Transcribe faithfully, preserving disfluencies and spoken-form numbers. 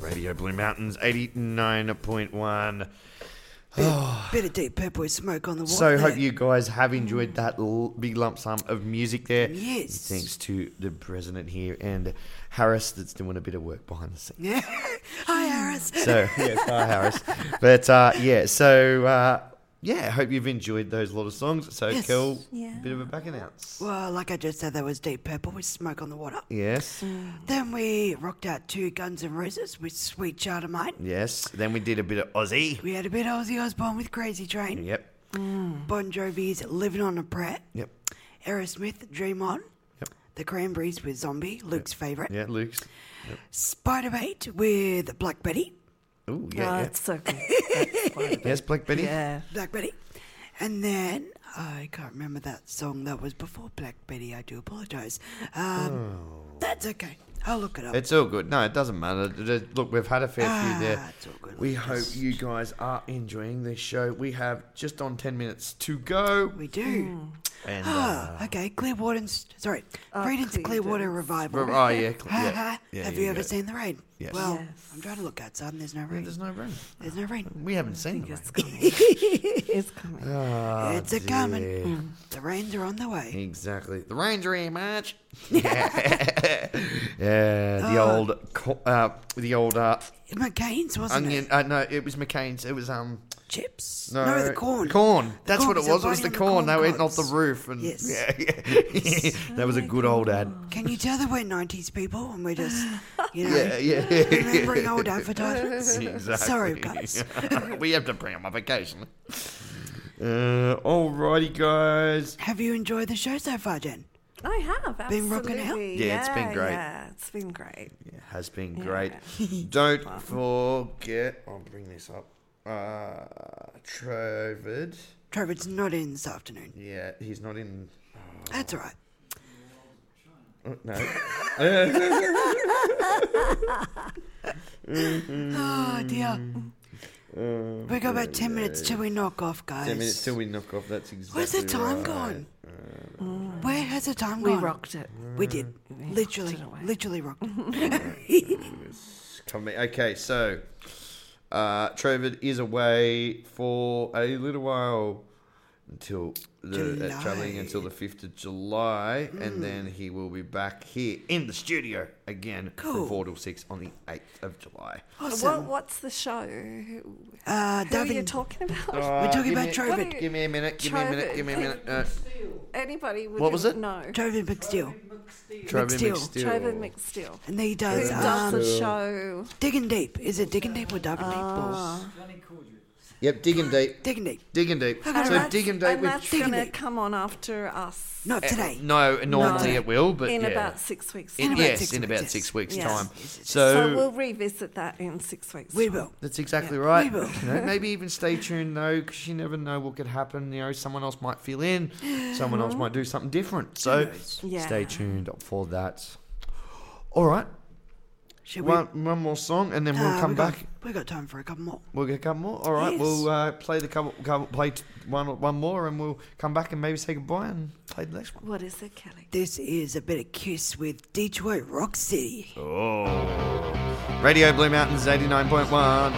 Radio Blue Mountains, eighty-nine point one. Bit, oh. bit of Deep Purple with Smoke on the Water. So, there. hope you guys have enjoyed that l- big lump sum of music there. Yes. Thanks to the president here and Harris that's doing a bit of work behind the scenes. Yeah. Hi, Harris. So, yes, hi, Harris. But, uh, yeah, so, uh, yeah, I hope you've enjoyed those lot of songs. So, Yes. Kel, Yeah. bit of a back announce. Well, like I just said, that was Deep Purple with Smoke on the Water. Yes. Then we rocked out to Guns N' Roses with Sweet Child of Mine. Yes. Then we did a bit of Aussie. We had a bit of Ozzy Osbourne with Crazy Train. Yep. Bon Jovi's Living on a Prayer. Yep. Aerosmith, Dream On. Yep. The Cranberries with Zombie, Luke's favourite. Yeah, Luke's. Spider-Bait with Black Betty. Ooh, Oh, yeah, yeah. it's so good. That's fine. Yes, Black Betty. Yeah. Black Betty. And then, I can't remember that song that was before Black Betty. I do apologise. Um, That's okay. I'll look it up. It's all good. No, it doesn't matter. Th- Look, we've had a fair Ah, few there. it's all good. We Let's hope just- you guys are enjoying this show. We have just on ten minutes to go. We do. And, Ah, uh, okay. Clearwater's, sorry, Oh, Creedence Clearwater Creedence. Revival. oh, yeah. cl- Ha, yeah. ha. yeah Have yeah, you ever yeah. seen the rain? Yes. Well, Yes. I'm trying to look outside and there's no Yeah, rain. there's no rain. There's no rain. We haven't seen the rain. It's coming. It's coming. Ah, It's a dear. coming. The rains are on the way. Exactly. The rains are here, March. yeah, the Oh. old, co- uh, the old uh, McCain's, wasn't onion. it? Uh, no, it was McCain's. It was um. Chips? No, the corn. Corn. That's corn, what it because was. It they're was the biting corn. on the They corn went off the cobs. roof, and Yes. yeah, yeah. that was a good old ad. Can you tell that we're nineties people and we're just, you know, Yeah, yeah. remembering old advertisements? Exactly. Sorry, guys. we have to bring them up occasionally. Uh, alrighty, guys. Have you enjoyed the show so far, Jen? I have. Absolutely. Been rocking out? Yeah, it's been great. Yeah, it's been great. It has been Yeah. great. Don't forget. I'll bring this up. Uh, Trovid. Trevor's not in this afternoon. Yeah, he's not in. That's all right. Oh, no. Oh, dear. Uh, We got about ten minutes till we knock off, guys. Ten minutes till we knock off. That's exactly. Where's the time right. gone? Where has the time We gone? rocked it. We did. We Literally, rocked it away. literally rocked it. Come me- Okay, so uh, Trevor is away for a little while until the uh, July. traveling until the fifth of July, and then he will be back here in the studio again Cool. from four till six on the eighth of July. Awesome. What, what's the show? Who, Uh, who are you Davin, talking about? Uh, talking give about me- Trevor. What are you- Give me a minute. Give me a minute. Trevor- Give me a minute. Uh, Anybody would What was it? know. Trevor McSteele. Trevor McSteele. McSteele. Trevor McSteele. And he Who does, does um, the show? Digging Deep. Is it Digging Deep or Diving Deep? Or Yep, digging deep. Digging Deep. Digging deep. Okay, So right. digging deep and with. that's Digging going to Deep. come on after us. Not today. No, normally No. it will, but in yeah. about six weeks' In, time. about yes, six in weeks, about yes. six weeks' Yes. time. Yes, yes, yes. So, So we'll revisit that in six weeks. We time. will. that's exactly Yeah, right. we will. You know, maybe even stay tuned though, because you never know what could happen. You know, someone else might fill in, someone else might do something different. So, knows? Yeah. stay tuned for that. All right, Should we? one one more song, and then we'll Ah, come we got- back. We got time for a couple more. We'll get a couple more. All right, Yes. we'll uh, play the couple, couple play t- one one more, and we'll come back and maybe say goodbye and play the next one. What is it, Kelly? This is a bit of Kiss with Detroit Rock City. Oh, Radio Blue Mountains eighty nine point one.